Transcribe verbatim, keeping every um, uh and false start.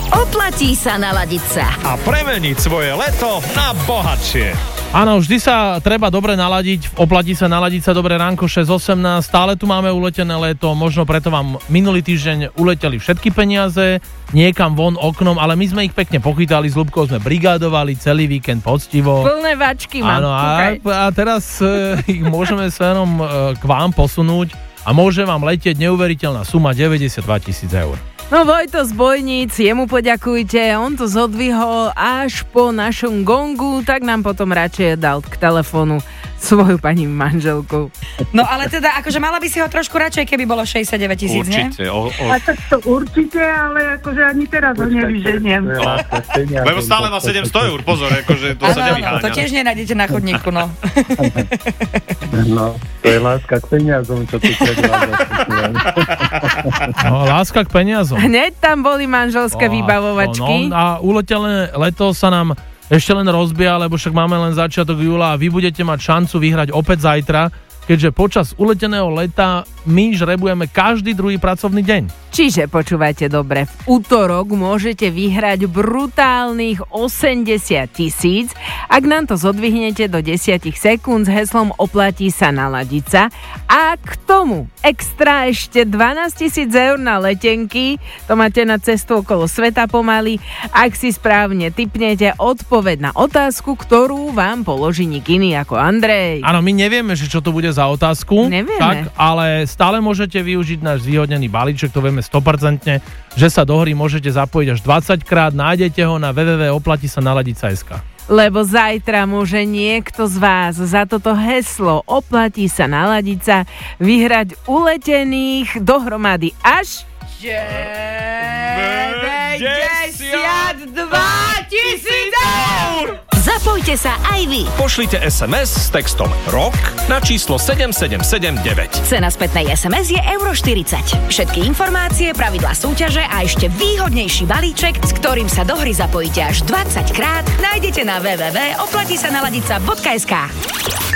Oplatí sa naladiť sa. A premeniť svoje leto na bohatšie. Áno, vždy sa treba dobre naladiť, oplatí sa naladiť sa dobre. Ránko šesť osemnásť, stále tu máme uletené leto, možno preto vám minulý týždeň uleteli všetky peniaze niekam von oknom, ale my sme ich pekne pochytali, s Ľubkou sme brigádovali celý víkend poctivo. Plné vačky mám. Áno, a, a teraz e, ich môžeme smerom e, k vám posunúť a môže vám letieť neuveriteľná suma deväťdesiatdva tisíc eur. No Vojto z Bojníc, jemu poďakujte, on to zodvihol až po našom gongu, tak nám potom radšej dal k telefónu svoju pani manželku. No ale teda, akože mala by si ho trošku radšej, keby bolo šesťdesiatdeväť tisíc, nie? Určite. O, o... A tak to určite, ale akože ani teraz ho nevyženiem. Lebo stále má sedemsto eur, pozor, akože to sa nevyháňa. To tiež nenájdete na chodníku, no. No, to je láska k peniazom, čo tu predvádza. No, láska k peniazom. Hneď tam boli manželské Oh, vybavovačky. No, a uletené leto sa nám ešte len rozbieha, lebo však máme len začiatok júla a vy budete mať šancu vyhrať opäť zajtra, keďže počas uleteného leta my žrebujeme každý druhý pracovný deň. Čiže počúvajte dobre, v útorok môžete vyhrať brutálnych osemdesiat tisíc, ak nám to zodvihnete do desať sekúnd s heslom oplatí sa naladiť sa a k tomu extra ešte dvanásť tisíc eur na letenky, to máte na cestu okolo sveta pomaly, ak si správne tipnete odpoveď na otázku, ktorú vám položí nik iný ako Andrej. Áno, my nevieme, že čo to bude za otázku, Nevieme. tak, ale stále môžete využiť náš zvýhodnený balíček, to vieme sto percent, že sa do hry môžete zapojiť až dvadsať krát, nájdete ho na w w w bodka oplatí sa naladiť sa bodka es ká. Lebo zajtra môže niekto z vás za toto heslo oplatí sa naladiť sa vyhrať uletených dohromady až deväťdesiatdva tisíc eur! Zapojte sa aj vy. Pošlite es em es s textom ROK na číslo sedem sedem sedem deväť. Cena spätnej es em es je euro štyridsať. Všetky informácie, pravidlá súťaže a ešte výhodnejší balíček, s ktorým sa do hry zapojíte až dvadsať krát, nájdete na w w w bodka oplatí sa naladiť sa bodka es ká.